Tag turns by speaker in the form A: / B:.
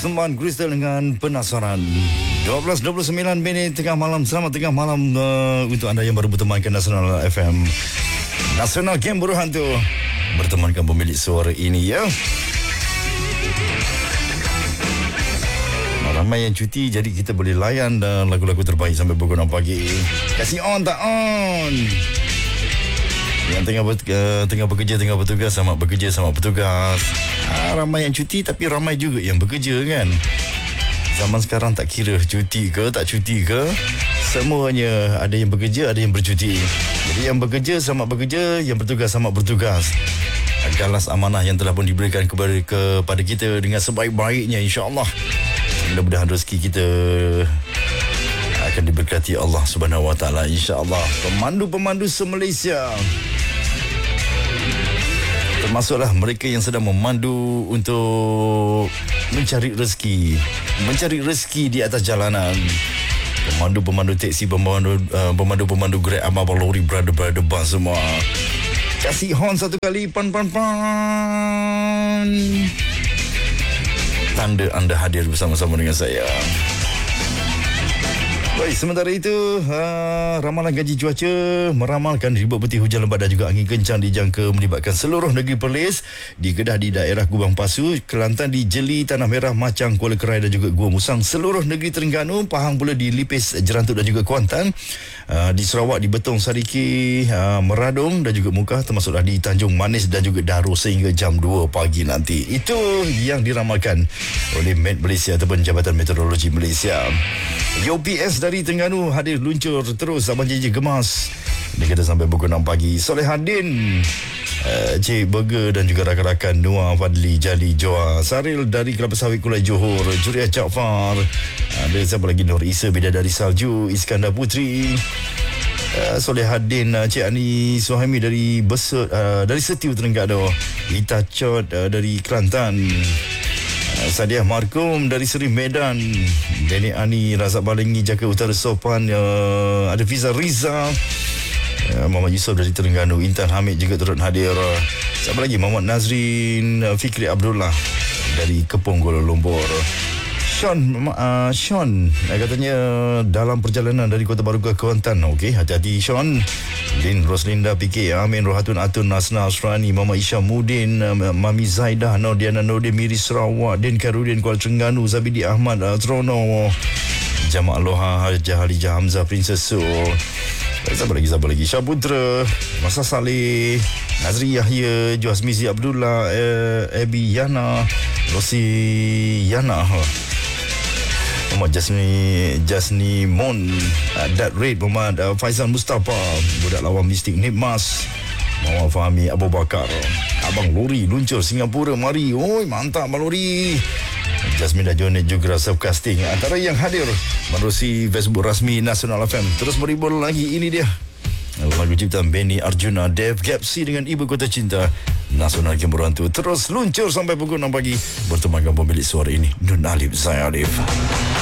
A: Persembahan Crystal dengan Penasaran. 12.29 minit tengah malam. Selamat tengah malam untuk anda yang baru bertemankan Nasional FM. Nasional Game Berhantu bertemankan pemilik suara ini ya. Ramai yang cuti, jadi kita boleh layan lagu-lagu terbaik sampai pukul 6 pagi. Kasih on tak on? Yang tengah bekerja, tengah bertugas, selamat bekerja, selamat bertugas. Ramai yang cuti tapi ramai juga yang bekerja kan. Zaman sekarang tak kira cuti ke tak cuti ke, semuanya ada yang bekerja, ada yang bercuti. Jadi yang bekerja selamat bekerja, yang bertugas selamat bertugas. Galas amanah yang telah pun diberikan kepada kita dengan sebaik-baiknya, insya-Allah. Mudah-mudahan rezeki kita akan diberkati Allah Subhanahu Wa Taala, insya-Allah. Pemandu-pemandu se-Malaysia, termasuklah mereka yang sedang memandu untuk mencari rezeki di atas jalanan. Pemandu-pemandu teksi, pemandu-pemandu Grab, abang lori, brother bus semua. Kasih horn satu kali, pan. Tanda anda hadir bersama-sama dengan saya. Baik, sementara itu ramalan gaji cuaca meramalkan ribut putih, hujan lebat dan juga angin kencang dijangka melibatkan seluruh negeri Perlis. Di Kedah di daerah Kubang Pasu, Kelantan di Jeli, Tanah Merah, Macang, Kuala Kerai dan juga Gua Musang. Seluruh negeri Terengganu, Pahang pula di Lipis, Jerantuk dan juga Kuantan. Di Sarawak di Betong, Sariki, Meradong dan juga Mukah, termasuklah di Tanjung Manis dan juga Darul sehingga jam 2 pagi nanti. Itu yang diramalkan oleh Met Malaysia ataupun Jabatan Meteorologi Malaysia. UPS dari Terengganu hadir luncur terus Abang JJ Gemas. Dia kata sampai pukul 6 pagi. Solehaddin, Cik Burger dan juga rakan-rakan Noah, Fadli, Jali, Joa, Saril dari Kelapa Sawit Kulai Johor, Juriah Jaafar, ada siapa lagi, Nur Isa, Bidadari Salju, Iskandar Putri, Solehaddin, Cik Ani Suhaimi dari Besut, dari Setiu Terengganu, Ita Chot dari Kelantan, Sadiah Markum dari Seri Medan, Deni Ani, Razak Balengi, Jaka Utara Sopan, ada Fiza Riza, Muhammad Yusof dari Terengganu, Intan Hamid juga turut hadir. Siapa lagi? Muhammad Nazrin, Fikri Abdullah dari Kepong, Kuala Lumpur. Sean katanya dalam perjalanan dari Kota Baru ke Kuantan. Okey, hati-hati Sean. Din Roslinda PK, Amin Rohatun Atun, Nasna Asrani, Mama Isha Mudin, Mami Zaidah, Nordiana Nordin, Miri Sarawak, Din Karudin Kuala Terengganu, Zabidi Ahmad, Trono, Jamak Aloha, Jahalijah Hamzah, Princess Su. Siapa lagi? Syaputra, Masa Saleh, Nazri Yahya, Joasmizi Abdullah, Ebi Yana, Rosi Yana, Muhammad Jasni Mon, Dat Red, Muhammad Faizal Mustafa, Budak Lawang Mistik Nibmas, Muhammad Fahmi Abu Bakar, Abang Lori luncur Singapura, mari. Oi, mantap Abang Lori. Jasmine dan Jonet juga self-casting antara yang hadir menerusi Facebook rasmi Nasional FM. Terus beribul lagi, ini dia lagu ciptaan Benny Arjuna, Dev Gapsi dengan Ibu Kota Cinta. Nasional Game Berhantu terus luncur sampai pukul 6 pagi bertemankan pemilik suara ini, Nun Alif, saya Alif.